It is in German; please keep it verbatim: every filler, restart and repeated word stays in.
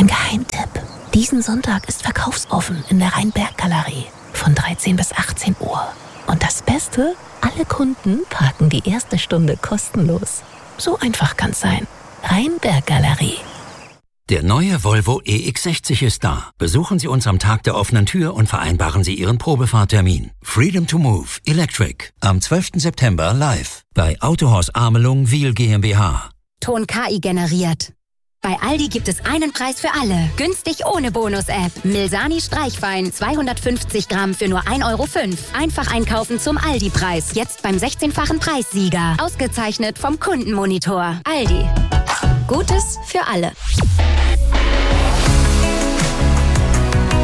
Ein Geheimtipp. Diesen Sonntag ist verkaufsoffen in der Rheinberg-Galerie von dreizehn bis achtzehn Uhr. Und das Beste? Alle Kunden parken die erste Stunde kostenlos. So einfach kann's sein. Rheinberg-Galerie. Der neue Volvo E X sechzig ist da. Besuchen Sie uns am Tag der offenen Tür und vereinbaren Sie Ihren Probefahrtermin. Freedom to Move Electric. Am zwölften September live bei Autohaus Amelung Wiel GmbH. Ton K I generiert. Bei Aldi gibt es einen Preis für alle. Günstig ohne Bonus-App. Milsani Streichwein zweihundertfünfzig Gramm für nur ein Euro fünf. Einfach einkaufen zum Aldi-Preis. Jetzt beim sechzehnfachen Preissieger. Ausgezeichnet vom Kundenmonitor. Aldi. Gutes für alle.